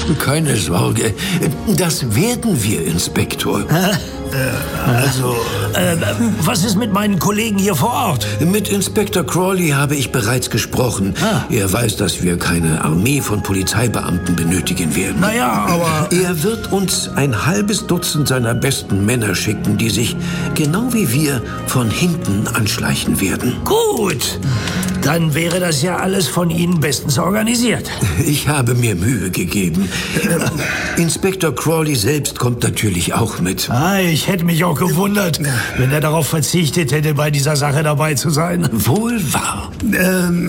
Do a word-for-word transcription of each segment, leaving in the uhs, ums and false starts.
Keine Sorge. Das werden wir, Inspektor. Also, äh, was ist mit meinen Kollegen hier vor Ort? Mit Inspektor Crawley habe ich bereits gesprochen. Ah. Er weiß, dass wir keine Armee von Polizeibeamten benötigen werden. Naja, aber... Er wird uns ein halbes Dutzend seiner besten Männer schicken, die sich, genau wie wir, von hinten anschleichen werden. Gut, dann wäre das ja alles von Ihnen bestens organisiert. Ich habe mir Mühe gegeben. Inspektor Crawley selbst kommt natürlich auch mit. Ah, ich hätte mich auch gewundert, wenn er darauf verzichtet hätte, bei dieser Sache dabei zu sein. Wohl wahr. Ähm...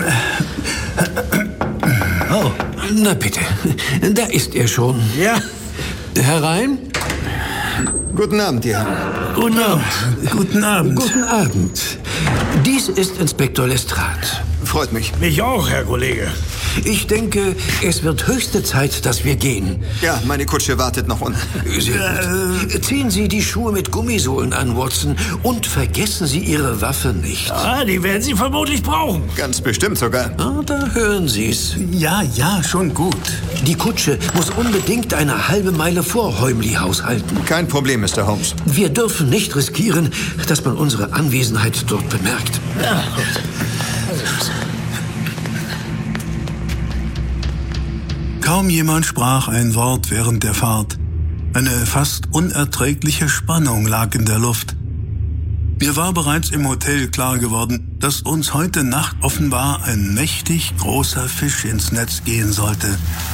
Oh. Na bitte, da ist er schon. Ja. Herein? Guten Abend, ihr Herren. Guten Abend. Guten Abend. Guten Abend. Dies ist Inspektor Lestrade. Freut mich. Mich auch, Herr Kollege. Ich denke, es wird höchste Zeit, dass wir gehen. Ja, meine Kutsche wartet noch unten. Sehr gut. Ziehen Sie die Schuhe mit Gummisohlen an, Watson, und vergessen Sie Ihre Waffe nicht. Ah, die werden Sie vermutlich brauchen. Ganz bestimmt sogar. Ah, da hören Sie's. Ja, ja, schon gut. Die Kutsche muss unbedingt eine halbe Meile vor Heumli-Haus halten. Kein Problem, Mister Holmes. Wir dürfen nicht riskieren, dass man unsere Anwesenheit dort bemerkt. Ja, gut. Kaum jemand sprach ein Wort während der Fahrt. Eine fast unerträgliche Spannung lag in der Luft. Mir war bereits im Hotel klar geworden, dass uns heute Nacht offenbar ein mächtig großer Fisch ins Netz gehen sollte.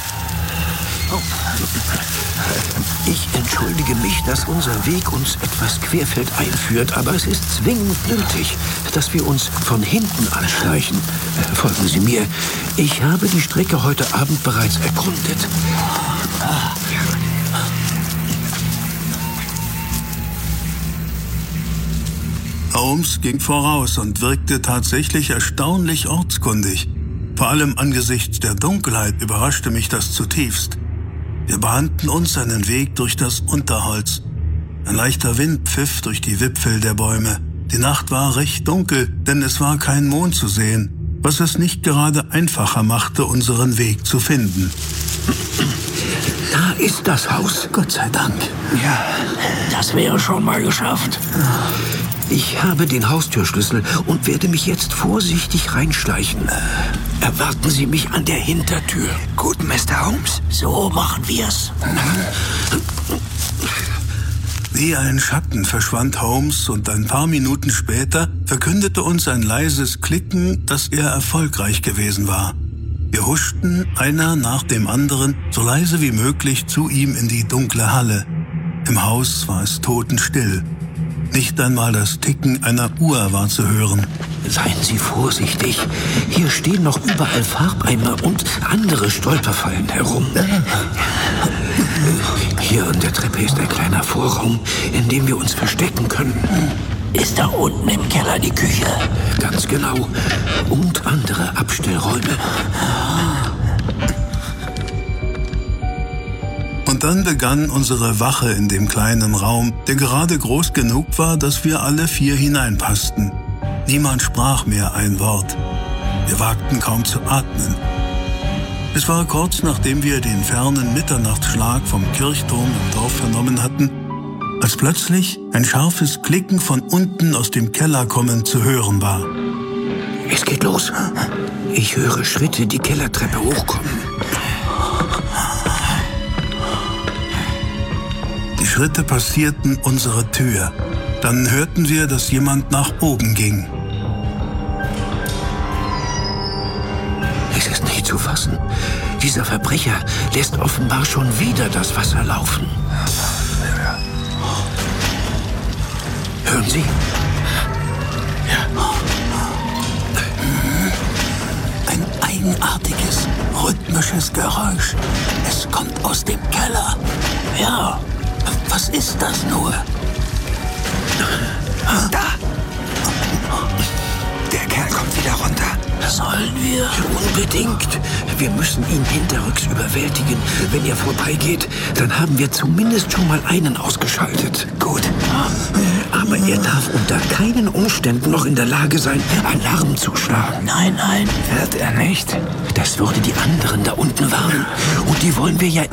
Ich entschuldige mich, dass unser Weg uns etwas querfeldein führt, aber es ist zwingend nötig, dass wir uns von hinten anschleichen. Folgen Sie mir. Ich habe die Strecke heute Abend bereits erkundet. Holmes ging voraus und wirkte tatsächlich erstaunlich ortskundig. Vor allem angesichts der Dunkelheit überraschte mich das zutiefst. Wir bahnten uns einen Weg durch das Unterholz. Ein leichter Wind pfiff durch die Wipfel der Bäume. Die Nacht war recht dunkel, denn es war kein Mond zu sehen, was es nicht gerade einfacher machte, unseren Weg zu finden. Da ist das Haus. Gott sei Dank. Ja, das wäre schon mal geschafft. Ich habe den Haustürschlüssel und werde mich jetzt vorsichtig reinschleichen. Erwarten Sie mich an der Hintertür. Gut, Mister Holmes. So machen wir's. Wie ein Schatten verschwand Holmes und ein paar Minuten später verkündete uns ein leises Klicken, dass er erfolgreich gewesen war. Wir huschten einer nach dem anderen so leise wie möglich zu ihm in die dunkle Halle. Im Haus war es totenstill. Nicht einmal das Ticken einer Uhr war zu hören. Seien Sie vorsichtig. Hier stehen noch überall Farbeimer und andere Stolperfallen herum. Hier an der Treppe ist ein kleiner Vorraum, in dem wir uns verstecken können. Ist da unten im Keller die Küche? Ganz genau. Und andere Abstellräume. Und dann begann unsere Wache in dem kleinen Raum, der gerade groß genug war, dass wir alle vier hineinpassten. Niemand sprach mehr ein Wort. Wir wagten kaum zu atmen. Es war kurz nachdem wir den fernen Mitternachtsschlag vom Kirchturm im Dorf vernommen hatten, als plötzlich ein scharfes Klicken von unten aus dem Keller kommend zu hören war. Es geht los. Ich höre Schritte die Kellertreppe hochkommen. Die Schritte passierten unsere Tür. Dann hörten wir, dass jemand nach oben ging. Es ist nicht zu fassen. Dieser Verbrecher lässt offenbar schon wieder das Wasser laufen. Hören Sie? Ein eigenartiges, rhythmisches Geräusch. Es kommt aus dem Keller. Ja. Was ist das nur? Da! Der Kerl kommt wieder runter. Sollen wir? Unbedingt. Wir müssen ihn hinterrücks überwältigen. Wenn er vorbeigeht, dann haben wir zumindest schon mal einen ausgeschaltet. Gut. Aber er darf unter keinen Umständen noch in der Lage sein, Alarm zu schlagen. Nein, nein. Wird er nicht? Das würde die anderen da unten warnen. Und die wollen wir ja